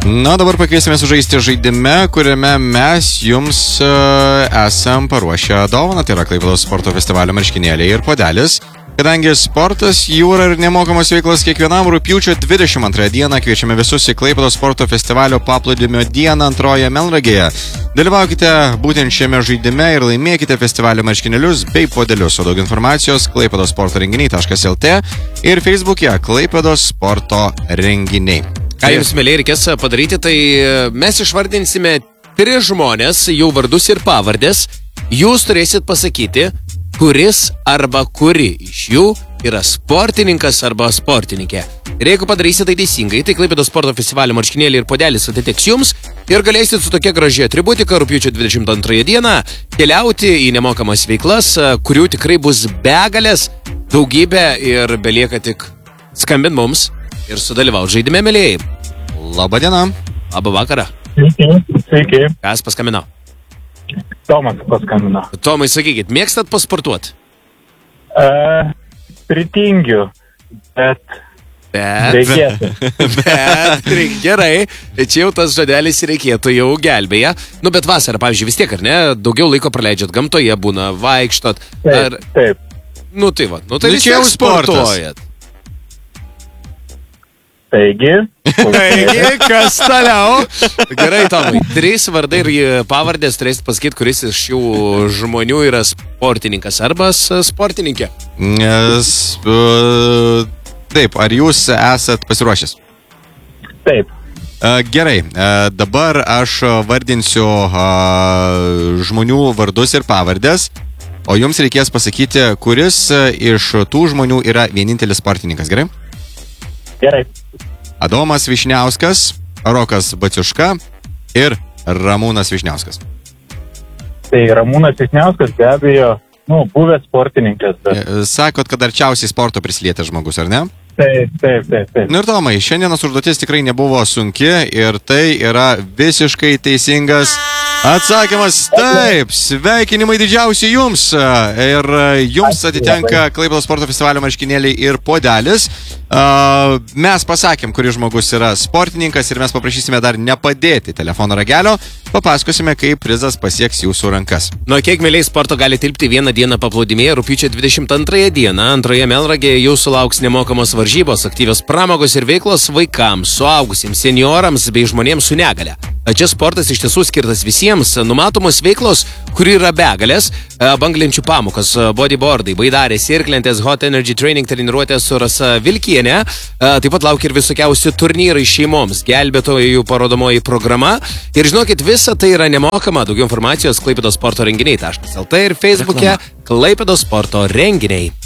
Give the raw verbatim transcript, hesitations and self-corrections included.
Na, dabar pakviesime sužaisti žaidime, kuriame mes jums uh, esam paruošę dovaną, tai yra Klaipėdos sporto festivalio marškinėliai ir puodelis. Kadangi sportas, jūra ir nemokamos veiklos kiekvienam, rugpjūčio dvidešimt antrąją dieną kviečiame visus į Klaipėdos sporto festivalio paplūdimio dieną antroje Melnragėje. Dalyvaukite būtent šiame žaidime ir laimėkite festivalio marškinėlius bei puodelius. O daug informacijos klaipėdos sporto renginiai taškas lt ir Facebook'e Klaipėdos sporto renginiai. Ką jums, mėlyje, reikės padaryti, tai mes išvardinsime tris žmonės, jų vardus ir pavardės. Jūs turėsit pasakyti, kuris arba kuri iš jų yra sportininkas arba sportininkė. Ir jeigu padarysite tai teisingai, tai Klaipėdos sporto festivalio marškinėliai ir puodelis atiteks jums ir galėsit su tokia gražia atributika rugpjūčio dvidešimt antrąją dieną keliauti į nemokamas veiklas, kurių tikrai bus begalės, daugybė ir belieka tik skambint mums ir sudalyvauti žaidime, mėlyjei. Labą dieną. Labą vakarą. Sveiki. Sveiki. Kas paskambino? Tomas paskambino. Tomai, sakykit, mėgstat pasportuoti? Uh, pritingiu, bet... Bet... Reikėtų. Bet, gerai, čia jau tas žodelis reikėtų jau gelbėja. Nu, bet vasarą, pavyzdžiui, vis tiek, ar ne, daugiau laiko praleidžiat gamtoje, būna vaikštot. Ar... Taip, taip. Nu, tai va, nu, tai Nu, vis čia tiek jau sportas. sportuojat. Taigi... Taigi, kas toliau? Gerai, Tomai, trys vardai ir pavardės turėsit pasakyti, kuris iš šių žmonių yra sportininkas arba sportininkė. Nes, uh, taip, ar jūs esat pasiruošęs? Taip. Uh, gerai, uh, dabar aš vardinsiu uh, žmonių vardus ir pavardės, o jums reikės pasakyti, kuris iš tų žmonių yra vienintelis sportininkas, gerai? Gerai. Adomas Vyšniauskas, Rokas Baciuška ir Ramūnas Vyšniauskas. Tai Ramūnas Vyšniauskas be abejo, nu, buvęs sportininkas. Bet... Sakot, kad arčiausiai sporto prisilietęs žmogus, ar ne? Taip, taip, taip, taip. Nu ir Tomai, šiandienos užduotis tikrai nebuvo sunki ir tai yra visiškai teisingas atsakymas. Taip, sveikinimai didžiausi jums ir jums atitenka Klaipėdos sporto festivalio marškinėliai ir puodelis. Uh, mes pasakėm, kuris žmogus yra sportininkas ir mes paprašysime dar nepadėti telefono ragelio, papasakosime, kaip prizas pasieks jūsų rankas. Nu, kiek mėliai sporto gali tilpti vieną dieną paplūdimėje rugpjūčio dvidešimt antrąją dieną. Antroje Melnragėje jau sulauks nemokamos varžybos, aktyvios pramogos ir veiklos vaikams, suaugusiems, seniorams bei žmonėms su negale. Čia sportas iš tiesų skirtas visiems, numatomos veiklos, kur yra begalės, banglenčių pamokos, bodyboardai, baidarės, irklentės, hot energy training treniruotės su Rasa Vilkienė, taip pat laukia ir visokiausi turnyrai šeimoms, gelbėtojų parodomoji programa ir žinokit, visa tai yra nemokama, daugiau informacijos Klaipėdos sporto renginiai taškas lt ir Facebook'e Klaipėdos sporto renginiai.